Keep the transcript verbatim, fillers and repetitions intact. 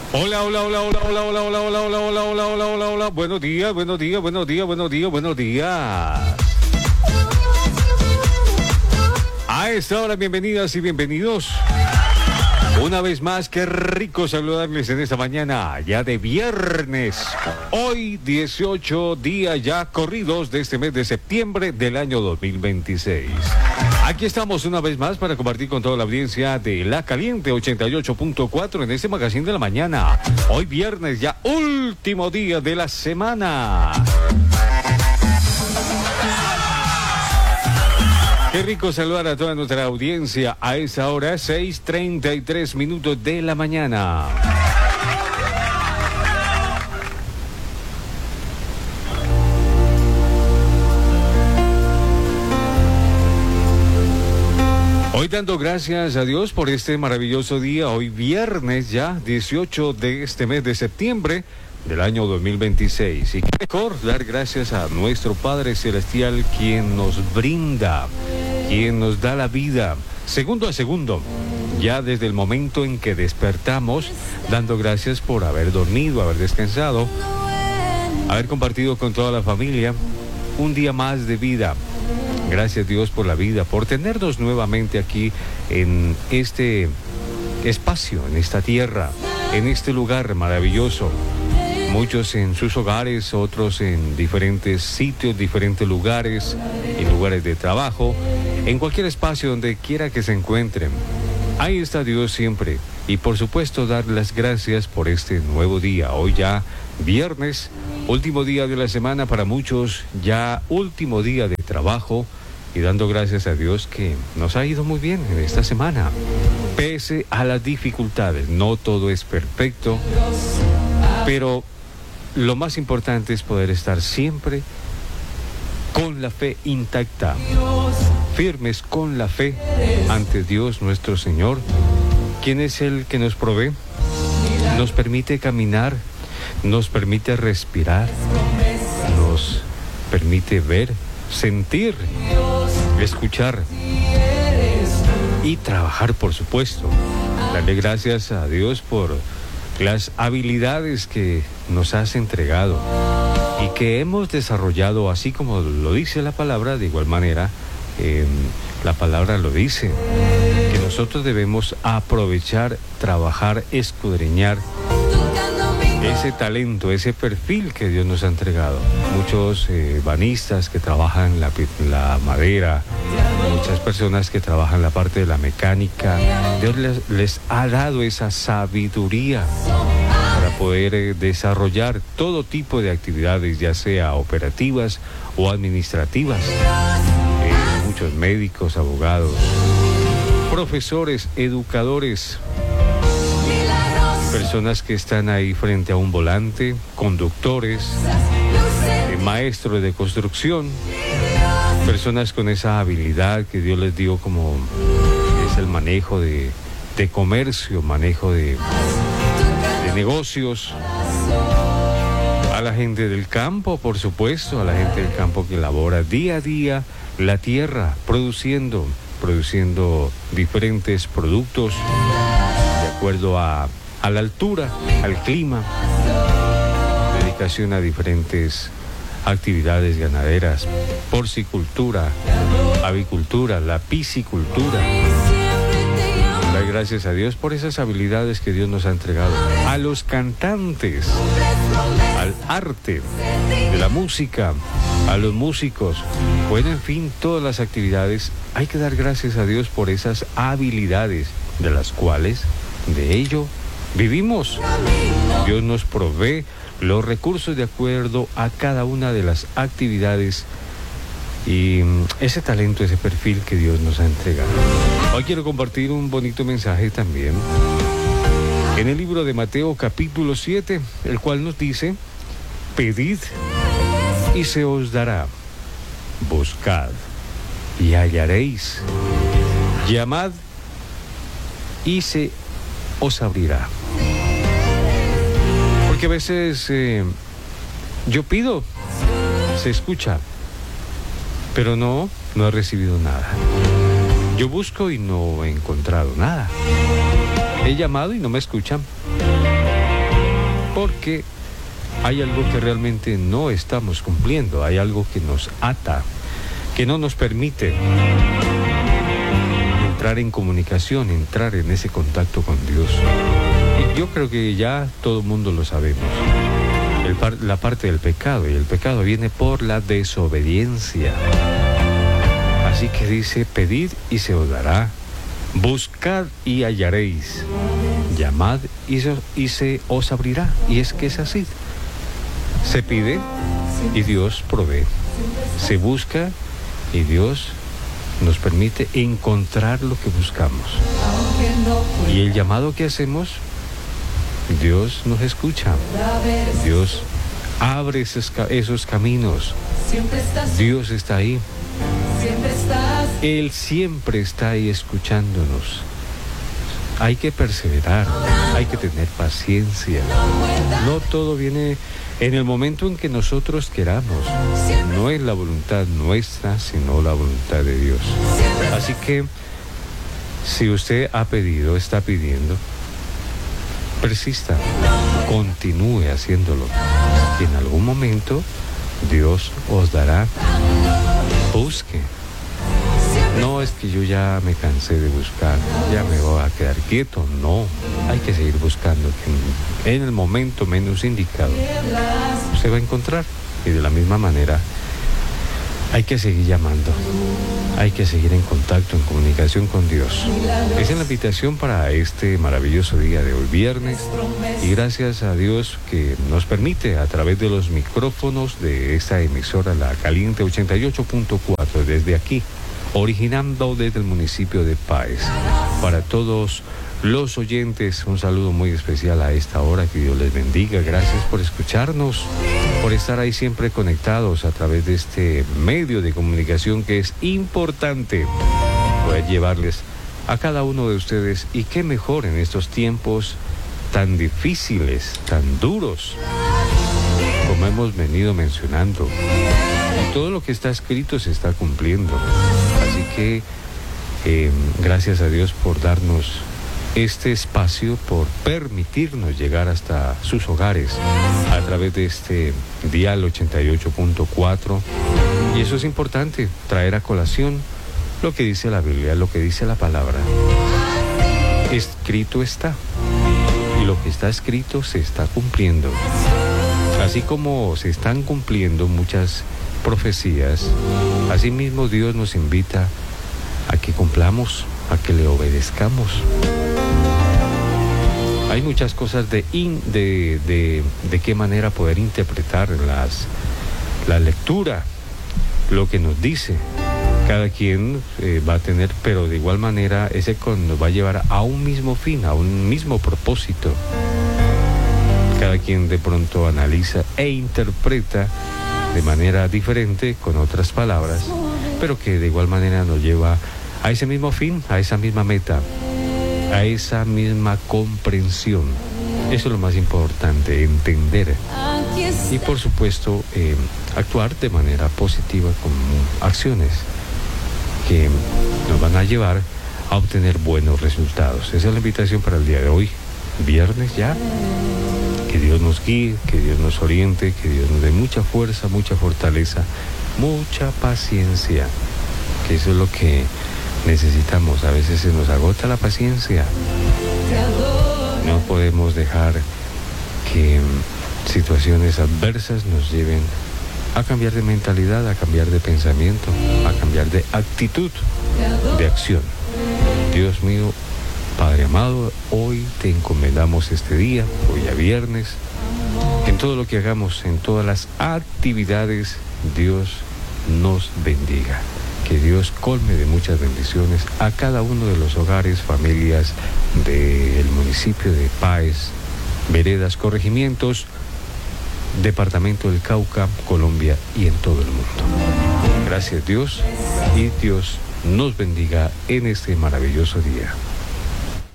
Hola, hola, hola, hola, hola, hola, hola, hola, hola, hola, hola, hola, hola, hola. Buenos días, buenos días, buenos días, buenos días, buenos días. A esta hora, bienvenidas y bienvenidos. Una vez más, qué rico saludarles en esta mañana, ya de viernes. Hoy, dieciocho días ya corridos de este mes de septiembre del año dos mil veintiséis. Aquí estamos una vez más para compartir con toda la audiencia de La Caliente ochenta y ocho punto cuatro en este magazine de la mañana. Hoy viernes, ya último día de la semana. Qué rico saludar a toda nuestra audiencia a esa hora, seis treinta y tres minutos de la mañana. Hoy dando gracias a Dios por este maravilloso día, hoy viernes ya, dieciocho de este mes de septiembre del año dos mil veintiséis. Y qué mejor dar gracias a nuestro Padre Celestial, quien nos brinda, quien nos da la vida, segundo a segundo, ya desde el momento en que despertamos, dando gracias por haber dormido, haber descansado, haber compartido con toda la familia un día más de vida. Gracias Dios por la vida, por tenernos nuevamente aquí en este espacio, en esta tierra, en este lugar maravilloso. Muchos en sus hogares, otros en diferentes sitios, diferentes lugares, en lugares de trabajo, en cualquier espacio donde quiera que se encuentren. Ahí está Dios siempre. Y por supuesto dar las gracias por este nuevo día. Hoy ya viernes, último día de la semana para muchos, ya último día de trabajo. Y dando gracias a Dios que nos ha ido muy bien en esta semana. Pese a las dificultades, no todo es perfecto, pero lo más importante es poder estar siempre con la fe intacta, firmes con la fe ante Dios nuestro Señor, quien es el que nos provee, nos permite caminar, nos permite respirar, nos permite ver, sentir, escuchar y trabajar, por supuesto. Darle gracias a Dios por las habilidades que nos has entregado y que hemos desarrollado, así como lo dice la palabra. De igual manera, eh, la palabra lo dice, que nosotros debemos aprovechar, trabajar, escudriñar ese talento, ese perfil que Dios nos ha entregado. Muchos eh, banistas que trabajan la, la madera, muchas personas que trabajan la parte de la mecánica. Dios les, les ha dado esa sabiduría para poder eh, desarrollar todo tipo de actividades, ya sea operativas o administrativas. Eh, muchos médicos, abogados, profesores, educadores, personas que están ahí frente a un volante, conductores, eh, maestros de construcción, personas con esa habilidad que Dios les dio, como es el manejo de, de comercio, manejo de, de negocios. A la gente del campo, por supuesto, a la gente del campo que labora día a día la tierra, produciendo, produciendo diferentes productos de acuerdo a a la altura, al clima, dedicación a diferentes actividades ganaderas, porcicultura, avicultura, la piscicultura. Dar gracias a Dios por esas habilidades que Dios nos ha entregado. A los cantantes, al arte de la música, a los músicos, bueno, en fin, todas las actividades. Hay que dar gracias a Dios por esas habilidades, de las cuales, de ello, vivimos. Dios nos provee los recursos de acuerdo a cada una de las actividades y ese talento, ese perfil que Dios nos ha entregado. Hoy quiero compartir un bonito mensaje también en el libro de Mateo capítulo siete, el cual nos dice: pedid y se os dará, buscad y hallaréis, llamad y se os abrirá. Porque a veces eh, yo pido, se escucha, pero no, no he recibido nada. Yo busco y no he encontrado nada. He llamado y no me escuchan. porque hay algo que realmente no estamos cumpliendo, hay algo que nos ata, que no nos permite entrar en comunicación, entrar en ese contacto con Dios. Y yo creo que ya todo el mundo lo sabemos. El par, la parte del pecado, y el pecado viene por la desobediencia. Así que dice, pedid y se os dará, buscad y hallaréis, llamad y se, y se os abrirá. Y es que es así. Se pide y Dios provee. Se busca y Dios nos permite encontrar lo que buscamos. Y el llamado que hacemos, Dios nos escucha. Dios abre esos, esos caminos. Dios está ahí. Él siempre está ahí escuchándonos. Hay que perseverar, hay que tener paciencia. No todo viene en el momento en que nosotros queramos. No es la voluntad nuestra, sino la voluntad de Dios. Así que, si usted ha pedido, está pidiendo, persista, continúe haciéndolo. Y en algún momento, Dios os dará. Busque. No es que yo ya me cansé de buscar, ya me voy a quedar quieto. No, hay que seguir buscando. Que en el momento menos indicado se va a encontrar. Y de la misma manera, hay que seguir llamando. Hay que seguir en contacto, en comunicación con Dios. Esa es la invitación para este maravilloso día de hoy, viernes. Y gracias a Dios que nos permite, a través de los micrófonos de esta emisora, la Caliente ochenta y ocho punto cuatro, desde aquí, originando desde el municipio de Páez. Para todos los oyentes, un saludo muy especial a esta hora, que Dios les bendiga. Gracias por escucharnos, por estar ahí siempre conectados a través de este medio de comunicación que es importante poder llevarles a cada uno de ustedes. Y qué mejor en estos tiempos tan difíciles, tan duros, como hemos venido mencionando. Y todo lo que está escrito se está cumpliendo. Así que eh, gracias a Dios por darnos este espacio, por permitirnos llegar hasta sus hogares a través de este dial ochenta y ocho punto cuatro. Y eso es importante, traer a colación lo que dice la Biblia, lo que dice la palabra. Escrito está, y lo que está escrito se está cumpliendo. Así como se están cumpliendo muchas profecías, asimismo Dios nos invita a que cumplamos, a que le obedezcamos. Hay muchas cosas de, in, de, de, de qué manera poder interpretar las, la lectura, lo que nos dice. Cada quien eh, va a tener, pero de igual manera ese nos va a llevar a un mismo fin, a un mismo propósito. Cada quien de pronto analiza e interpreta de manera diferente, con otras palabras, pero que de igual manera nos lleva a ese mismo fin, a esa misma meta, a esa misma comprensión. Eso es lo más importante, entender. Y por supuesto, eh, actuar de manera positiva con acciones que nos van a llevar a obtener buenos resultados. Esa es la invitación para el día de hoy, viernes ya. Que Dios nos guíe, que Dios nos oriente, que Dios nos dé mucha fuerza, mucha fortaleza, mucha paciencia, que eso es lo que necesitamos. A veces se nos agota la paciencia. No podemos dejar que situaciones adversas nos lleven a cambiar de mentalidad, a cambiar de pensamiento, a cambiar de actitud, de acción. Dios mío, Padre amado, hoy te encomendamos este día, hoy a viernes, en todo lo que hagamos, en todas las actividades, Dios nos bendiga. Que Dios colme de muchas bendiciones a cada uno de los hogares, familias del municipio de Páez, veredas, corregimientos, departamento del Cauca, Colombia y en todo el mundo. Gracias Dios, y Dios nos bendiga en este maravilloso día.